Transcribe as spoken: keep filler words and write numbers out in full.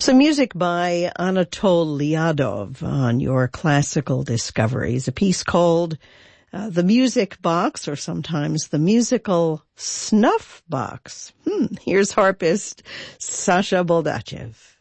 Some music by Anatol Liadov on your classical discoveries. A piece called uh, The Music Box, or sometimes The Musical Snuff Box. Hmm, here's harpist Sasha Boldachev.